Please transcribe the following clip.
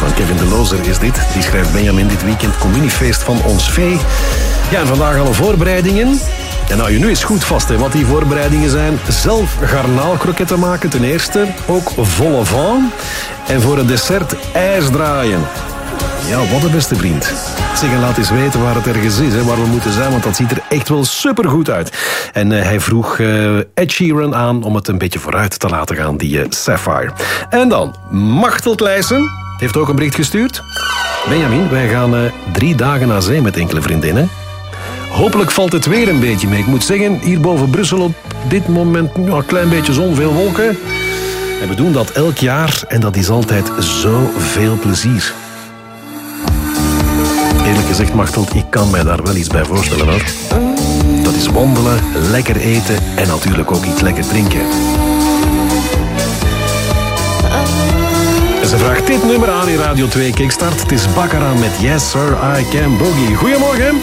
van Kevin de Lozer is dit. Die schrijft: Benjamin, dit weekend communiefeest van ons vee. Ja, en vandaag alle voorbereidingen. En nou, je nu is goed vast, hè, wat die voorbereidingen zijn. Zelf garnaalkroketten maken, ten eerste. Ook vol au vent. En voor het dessert ijs draaien. Ja, wat een beste vriend. Zeg, en laat eens weten waar het ergens is, hè, waar we moeten zijn, want dat ziet er echt wel supergoed uit. En hij vroeg Ed Sheeran aan om het een beetje vooruit te laten gaan, die Sapphire. En dan, Machteld Leijsen heeft ook een bericht gestuurd. Benjamin, wij gaan 3 dagen naar zee met enkele vriendinnen. Hopelijk valt het weer een beetje mee. Ik moet zeggen, hier boven Brussel op dit moment een klein beetje zon, veel wolken. En we doen dat elk jaar en dat is altijd zoveel plezier. Eerlijk gezegd, Machteld, ik kan mij daar wel iets bij voorstellen, hoor. Dat is wandelen, lekker eten en natuurlijk ook iets lekker drinken. En ze vraagt dit nummer aan in Radio 2 Kickstart. Het is Baccarat met Yes Sir, I Can Boogie. Goedemorgen.